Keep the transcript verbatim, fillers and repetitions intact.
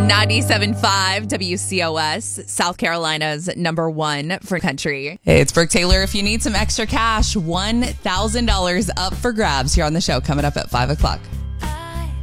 ninety-seven point five W C O S, South Carolina's number one for country. Hey, it's Brooke Taylor. If you need some extra cash, one thousand dollars up for grabs here on the show coming up at five o'clock.